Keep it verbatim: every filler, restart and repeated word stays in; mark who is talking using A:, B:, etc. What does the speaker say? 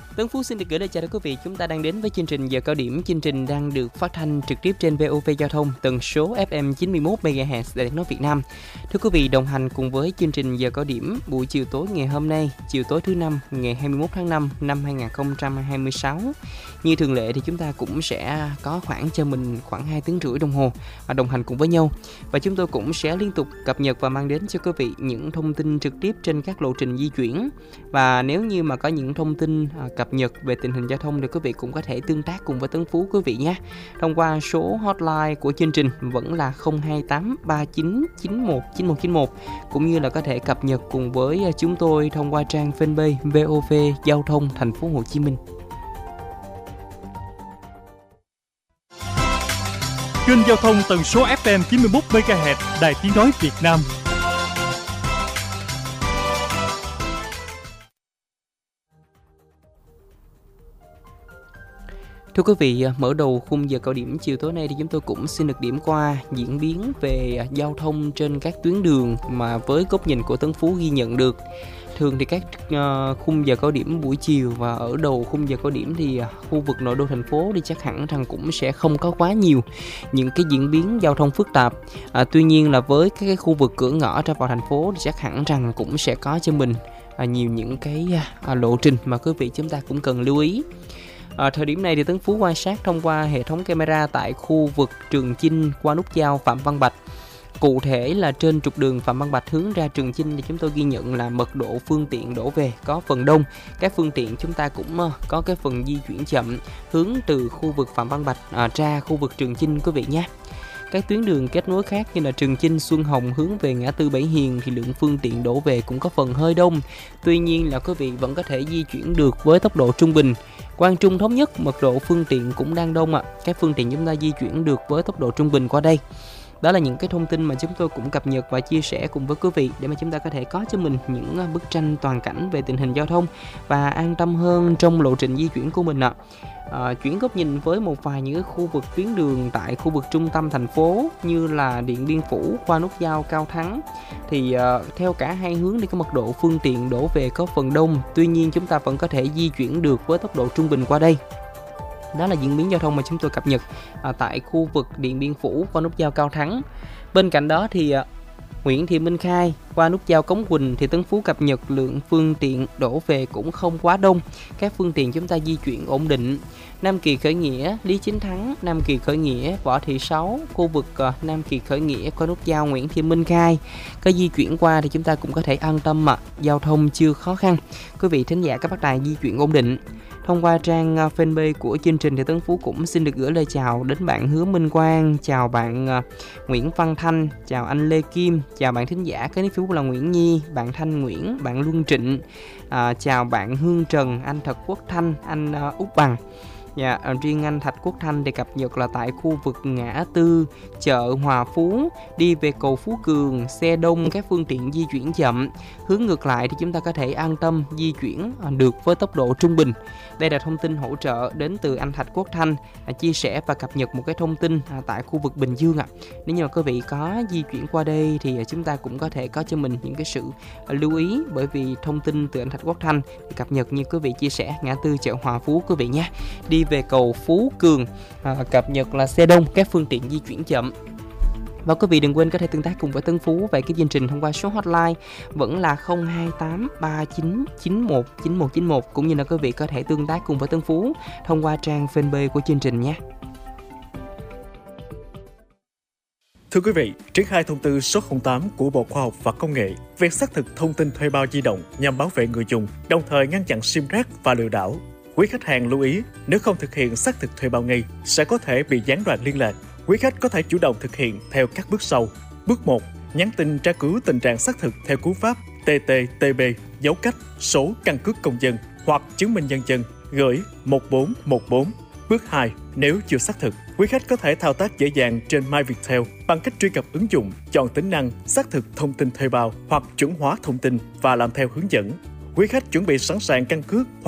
A: Tấn Phú xin được gửi lời chào đến quý vị. Chúng ta đang đến với chương trình Giờ Cao Điểm. Chương trình đang được phát thanh trực tiếp trên vê o vê Giao thông, tần số ép em chín mươi mốt mê ga héc Đài Tiếng nói Việt Nam. Thưa quý vị, đồng hành cùng với chương trình Giờ Cao Điểm buổi chiều tối ngày hôm nay, chiều tối thứ năm ngày hai mươi mốt tháng năm năm hai nghìn không trăm hai mươi sáu. Như thường lệ thì chúng ta cũng sẽ có khoảng cho mình khoảng hai tiếng rưỡi đồng hồ đồng hành cùng với nhau. Và chúng tôi cũng sẽ liên tục cập nhật và mang đến cho quý vị những thông tin trực tiếp trên các lộ trình di chuyển. Và nếu như mà có những thông tin cập nhật về tình hình giao thông thì quý vị cũng có thể tương tác cùng với Tấn Phú quý vị nhé. Thông qua số hotline của chương trình vẫn là không hai tám ba chín chín một chín một chín một, cũng như là có thể cập nhật cùng với chúng tôi thông qua trang fanpage vê o vê Giao thông Thành phố Hồ Chí Minh.
B: Kênh giao thông tần số ép em chín mươi mốt mê ga héc Đài Tiếng nói Việt Nam.
A: Thưa quý vị, mở đầu khung giờ cao điểm chiều tối nay thì chúng tôi cũng xin được điểm qua diễn biến về giao thông trên các tuyến đường mà với góc nhìn của Tấn Phú ghi nhận được. Thường thì các uh, khung giờ cao điểm buổi chiều và ở đầu khung giờ cao điểm thì uh, khu vực nội đô thành phố thì chắc hẳn rằng cũng sẽ không có quá nhiều những cái diễn biến giao thông phức tạp. Uh, tuy nhiên là với cái, cái khu vực cửa ngõ ra vào thành phố thì chắc hẳn rằng cũng sẽ có cho mình uh, nhiều những cái uh, lộ trình mà quý vị chúng ta cũng cần lưu ý. À, thời điểm này thì Tấn Phú quan sát thông qua hệ thống camera tại khu vực Trường Chinh qua nút giao Phạm Văn Bạch. Cụ thể là trên trục đường Phạm Văn Bạch hướng ra Trường Chinh thì chúng tôi ghi nhận là mật độ phương tiện đổ về có phần đông. Các phương tiện chúng ta cũng uh, có cái phần di chuyển chậm hướng từ khu vực Phạm Văn Bạch uh, ra khu vực Trường Chinh quý vị nhé. Các tuyến đường kết nối khác như là Trường Chinh, Xuân Hồng hướng về ngã tư Bảy Hiền thì lượng phương tiện đổ về cũng có phần hơi đông. Tuy nhiên là quý vị vẫn có thể di chuyển được với tốc độ trung bình. Quang Trung Thống Nhất, mật độ phương tiện cũng đang đông ạ. À. Các phương tiện chúng ta di chuyển được với tốc độ trung bình qua đây. Đó là những cái thông tin mà chúng tôi cũng cập nhật và chia sẻ cùng với quý vị để mà chúng ta có thể có cho mình những bức tranh toàn cảnh về tình hình giao thông và an tâm hơn trong lộ trình di chuyển của mình ạ. À, chuyển góc nhìn với một vài những khu vực tuyến đường tại khu vực trung tâm thành phố như là Điện Biên Phủ qua nút giao Cao Thắng thì uh, theo cả hai hướng thì có mật độ phương tiện đổ về có phần đông, tuy nhiên chúng ta vẫn có thể di chuyển được với tốc độ trung bình qua đây. Đó là diễn biến giao thông mà chúng tôi cập nhật à, tại khu vực Điện Biên Phủ qua nút giao Cao Thắng. Bên cạnh đó thì à, Nguyễn Thị Minh Khai qua nút giao Cống Quỳnh thì Tấn Phú cập nhật lượng phương tiện đổ về cũng không quá đông. Các phương tiện chúng ta di chuyển ổn định. Nam Kỳ Khởi Nghĩa, Lý Chính Thắng, Nam Kỳ Khởi Nghĩa, Võ Thị Sáu, khu vực uh, Nam Kỳ Khởi Nghĩa qua nút giao Nguyễn Thị Minh Khai. Cái di chuyển qua thì chúng ta cũng có thể an tâm mà giao thông chưa khó khăn. Quý vị thính giả các bác đài di chuyển ổn định. Thông qua trang uh, fanpage của chương trình thì Tấn Phú cũng xin được gửi lời chào đến bạn Hứa Minh Quang, chào bạn uh, Nguyễn Văn Thanh, chào anh Lê Kim, chào bạn thính giả cái nick Facebook là Nguyễn Nhi, bạn Thanh Nguyễn, bạn Luân Trịnh, uh, chào bạn Hương Trần, anh Thật Quốc Thanh, anh uh, Út Bằng. Dạ, riêng anh Thạch Quốc Thanh thì cập nhật là tại khu vực ngã tư chợ Hòa Phú, đi về cầu Phú Cường, xe đông, các phương tiện di chuyển chậm. Hướng ngược lại thì chúng ta có thể an tâm di chuyển được với tốc độ trung bình. Đây là thông tin hỗ trợ đến từ anh Thạch Quốc Thanh chia sẻ và cập nhật một cái thông tin tại khu vực Bình Dương ạ. Nếu như mà quý vị có di chuyển qua đây thì chúng ta cũng có thể có cho mình những cái sự lưu ý, bởi vì thông tin từ anh Thạch Quốc Thanh thì cập nhật như quý vị chia sẻ ngã tư chợ Hòa Phú quý vị nhé. Đi về cầu Phú Cường à, cập nhật là xe đông, các phương tiện di chuyển chậm. Và quý vị đừng quên có thể tương tác cùng với Tấn Phú về cái chương trình thông qua số hotline vẫn là không hai tám ba chín chín một chín một chín một, cũng như là quý vị có thể tương tác cùng với Tấn Phú thông qua trang fanpage của chương trình nhé.
B: Thưa quý vị, triển khai thông tư số không tám của Bộ Khoa học và Công nghệ về xác thực thông tin thuê bao di động nhằm bảo vệ người dùng, đồng thời ngăn chặn sim rác và lừa đảo. Quý khách hàng lưu ý, nếu không thực hiện xác thực thuê bao ngay, sẽ có thể bị gián đoạn liên lạc. Quý khách có thể chủ động thực hiện theo các bước sau. Bước một. Nhắn tin tra cứu tình trạng xác thực theo cú pháp tê tê tê bê dấu cách số căn cước công dân hoặc chứng minh nhân dân gửi một bốn một bốn. Bước hai. Nếu chưa xác thực, quý khách có thể thao tác dễ dàng trên MyViettel bằng cách truy cập ứng dụng, chọn tính năng xác thực thông tin thuê bao hoặc chuẩn hóa thông tin và làm theo hướng dẫn. Quý khách chuẩn bị sẵn sàng căn cước